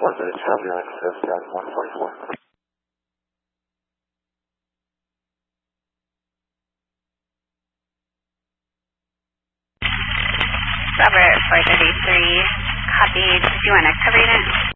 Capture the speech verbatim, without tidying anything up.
one minute, Charlie access, Down one forty-four. Robert four thirty-three, copy. Do you want to cover it?